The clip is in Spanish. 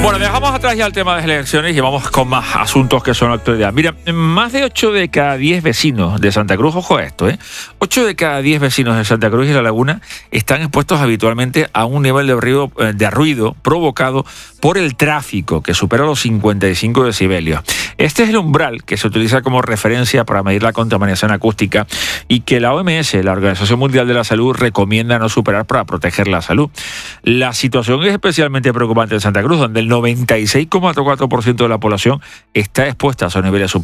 Bueno, dejamos atrás ya el tema de las elecciones y vamos con más asuntos que son actualidad. Mira, más de 8 de cada 10 vecinos de Santa Cruz, ojo a esto, 8 de cada 10 vecinos de Santa Cruz y La Laguna están expuestos habitualmente a un nivel de ruido provocado por el tráfico que supera los 55 decibelios. Este es el umbral que se utiliza como referencia para medir la contaminación acústica y que la OMS, la Organización Mundial de la Salud, recomienda no superar para proteger la salud. La situación es especialmente preocupante en Santa Cruz, donde el 96,4% de la población está expuesta a esos niveles superiores.